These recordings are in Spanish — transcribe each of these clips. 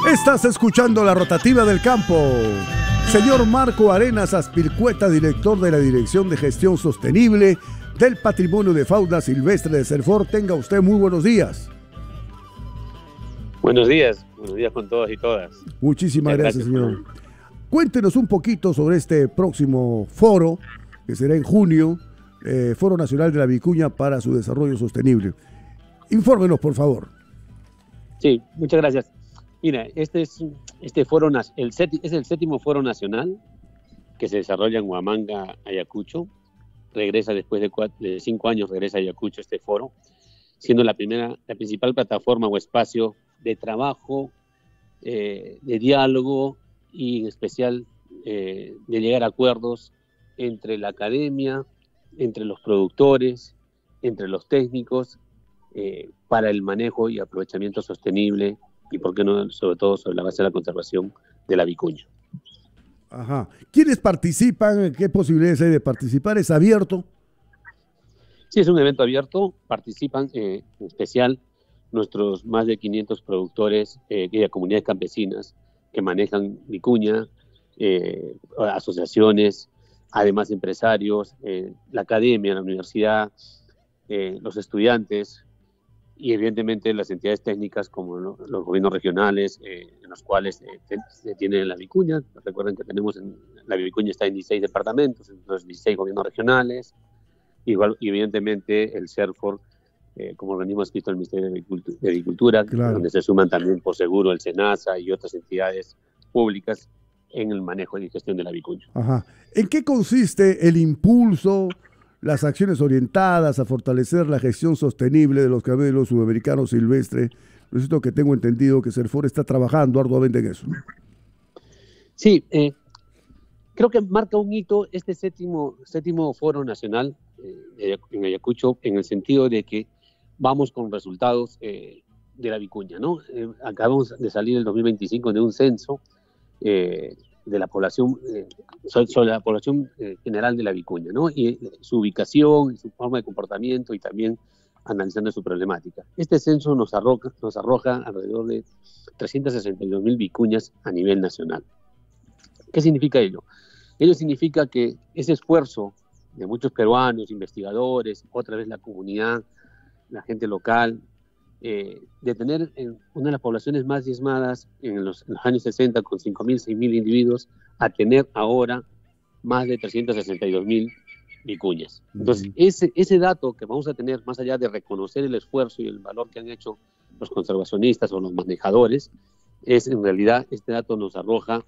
Estás escuchando La Rotativa del Campo. Señor Marco Arenas Aspilcueta, director de la Dirección de Gestión Sostenible del Patrimonio de Fauna Silvestre de Serfor, tenga usted muy buenos días. Buenos días con todos y todas. Muchísimas gracias, señor. Cuéntenos un poquito sobre este próximo foro, que será en junio, Foro Nacional de la Vicuña para su Desarrollo Sostenible. Infórmenos, por favor. Sí, muchas gracias. Mira, este foro es el 7º foro nacional que se desarrolla en Huamanga, Ayacucho. Regresa después de 5 años, regresa a Ayacucho este foro, siendo la principal plataforma o espacio de trabajo, de diálogo y en especial de llegar a acuerdos entre la academia, entre los productores, entre los técnicos, para el manejo y aprovechamiento sostenible y, por qué no, sobre todo sobre la base de la conservación de la vicuña. Ajá. ¿Quiénes participan? ¿Qué posibilidades hay de participar? ¿Es abierto? Sí, es un evento abierto. Participan en especial nuestros más de 500 productores y comunidades campesinas que manejan vicuña, asociaciones, además empresarios, la academia, la universidad, los estudiantes y evidentemente las entidades técnicas como los gobiernos regionales, en los cuales se tiene la vicuña. Recuerden que la vicuña está en 16 departamentos, en los 16 gobiernos regionales, igual y evidentemente el CERFOR, como organismo adscrito al Ministerio de Agricultura, claro, donde se suman también por seguro el SENASA y otras entidades públicas en el manejo y gestión de la vicuña. Ajá. ¿En qué consiste el impulso, las acciones orientadas a fortalecer la gestión sostenible de los camellos sudamericanos silvestres? Necesito que tengo entendido que Serfor está trabajando arduamente en eso. Sí, creo que marca un hito este séptimo foro nacional en Ayacucho, en el sentido de que vamos con resultados de la vicuña, ¿no? Acabamos de salir el 2025 de un censo de la población, sobre la población general de la vicuña, ¿no? Y su ubicación, su forma de comportamiento y también analizando su problemática. Este censo nos arroja alrededor de 362.000 vicuñas a nivel nacional. ¿Qué significa ello? Ello significa que ese esfuerzo de muchos peruanos, investigadores, otra vez la comunidad, la gente local, de tener una de las poblaciones más diezmadas en los años 60 con 5.000, 6.000 individuos, a tener ahora más de 362.000 vicuñas. Entonces, ese dato que vamos a tener, más allá de reconocer el esfuerzo y el valor que han hecho los conservacionistas o los manejadores, es en realidad, este dato nos arroja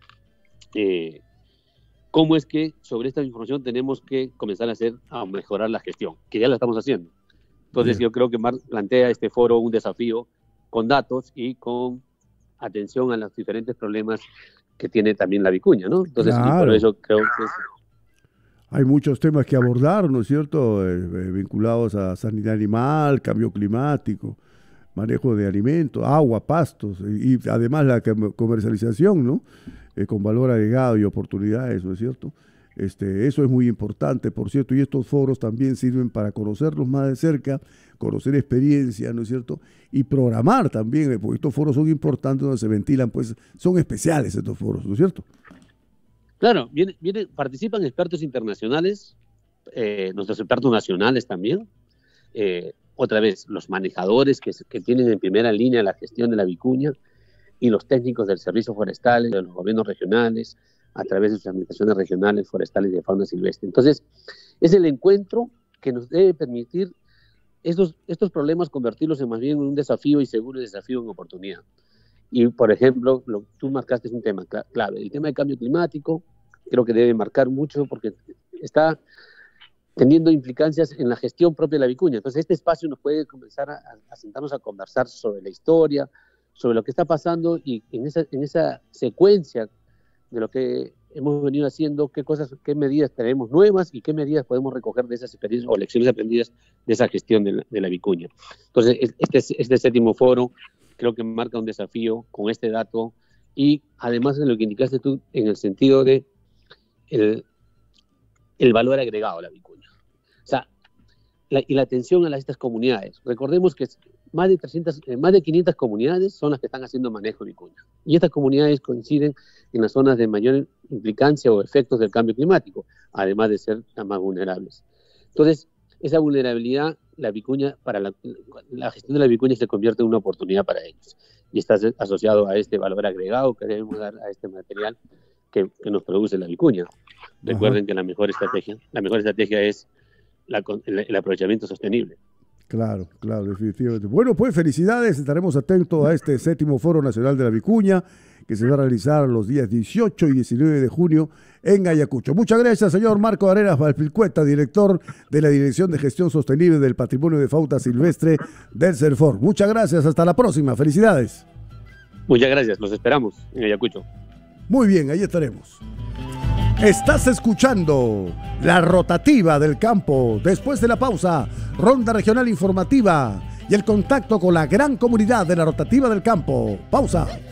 cómo es que sobre esta información tenemos que comenzar a mejorar la gestión, que ya la estamos haciendo. Entonces yo creo que Marc plantea este foro un desafío con datos y con atención a los diferentes problemas que tiene también la vicuña, ¿no? Entonces, claro, y por eso creo que hay muchos temas que abordar, ¿no es cierto? Vinculados a sanidad animal, cambio climático, manejo de alimentos, agua, pastos y además la comercialización, ¿no? Con valor agregado y oportunidades, ¿no es cierto? Eso es muy importante, por cierto, y estos foros también sirven para conocerlos más de cerca, conocer experiencias, ¿no es cierto? Y programar también, porque estos foros son importantes, donde se ventilan, pues son especiales estos foros, ¿no es cierto? Claro, participan expertos internacionales, nuestros expertos nacionales también, otra vez, los manejadores que tienen en primera línea la gestión de la vicuña y los técnicos del Servicio Forestal, de los gobiernos regionales, a través de sus administraciones regionales, forestales y de fauna silvestre. Entonces, es el encuentro que nos debe permitir estos problemas convertirlos en más bien un desafío y seguro desafío en oportunidad. Y, por ejemplo, tú marcaste un tema clave, el tema del cambio climático, creo que debe marcar mucho porque está teniendo implicancias en la gestión propia de la vicuña. Entonces, este espacio nos puede comenzar a sentarnos a conversar sobre la historia, sobre lo que está pasando y en esa secuencia de lo que hemos venido haciendo, qué medidas tenemos nuevas y qué medidas podemos recoger de esas experiencias o lecciones aprendidas de esa gestión de la vicuña. Entonces, este séptimo foro creo que marca un desafío con este dato y además de lo que indicaste tú en el sentido de el valor agregado a la vicuña. O sea, la atención a estas comunidades. Recordemos que más de 500 comunidades son las que están haciendo manejo de vicuña. Y estas comunidades coinciden en las zonas de mayor implicancia o efectos del cambio climático, además de ser las más vulnerables. Entonces, esa vulnerabilidad, la vicuña, para la gestión de la vicuña se convierte en una oportunidad para ellos. Y está asociado a este valor agregado que debemos dar a este material que nos produce la vicuña. Recuerden que la mejor estrategia es el aprovechamiento sostenible. Claro, definitivamente. Bueno, pues felicidades, estaremos atentos a este 7º Foro Nacional de la Vicuña, que se va a realizar los días 18 y 19 de junio en Ayacucho. Muchas gracias, señor Marco Arenas Valpilcueta, director de la Dirección de Gestión Sostenible del Patrimonio de Fauna Silvestre del CERFOR. Muchas gracias, hasta la próxima, felicidades. Muchas gracias, los esperamos en Ayacucho. Muy bien, ahí estaremos. Estás escuchando La Rotativa del Campo. Después de la pausa, ronda regional informativa y el contacto con la gran comunidad de La Rotativa del Campo. Pausa.